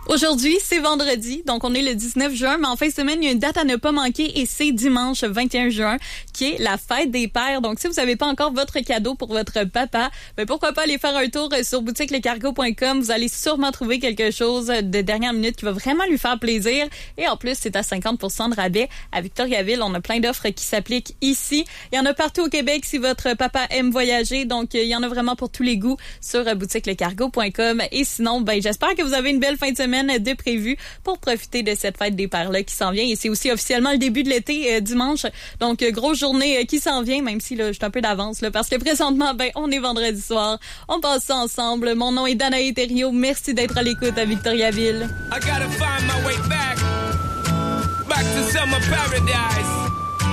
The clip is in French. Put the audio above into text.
Aujourd'hui, c'est vendredi, donc on est le 19 juin, mais en fin de semaine, il y a une date à ne pas manquer et c'est dimanche 21 juin, qui est la fête des pères. Donc, si vous n'avez pas encore votre cadeau pour votre papa, ben pourquoi pas aller faire un tour sur boutiquelecargo.com. Vous allez sûrement trouver quelque chose de dernière minute qui va vraiment lui faire plaisir. Et en plus, c'est à 50% de rabais. À Victoriaville, on a plein d'offres qui s'appliquent ici. Il y en a partout au Québec si votre papa aime voyager. Donc, il y en a vraiment pour tous les goûts sur boutiquelecargo.com. Et sinon, ben j'espère que vous avez une belle fin de semaine de prévu pour profiter de cette fête des pères-là qui s'en vient. Et c'est aussi officiellement le début de l'été dimanche. Donc, grosse journée qui s'en vient, même si là, je suis un peu d'avance là, parce que présentement, ben on est vendredi soir. On passe ça ensemble. Mon nom est Danae Thériault. Merci d'être à l'écoute à Victoriaville. I gotta find my way back to summer paradise.